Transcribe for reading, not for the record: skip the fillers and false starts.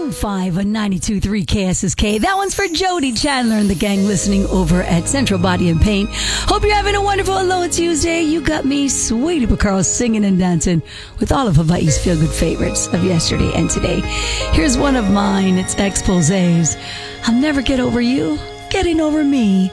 101.5 on 92.3 KSSK. That one's for Jody Chandler and the gang listening over at Central Body and Pain. Hope you're having a wonderful Aloha Tuesday. You got me, Sweetie Picaro, singing and dancing with all of Hawaii's feel-good favorites of yesterday and today. Here's one of mine. It's Exposé's I'll Never Get Over You, Getting Over Me.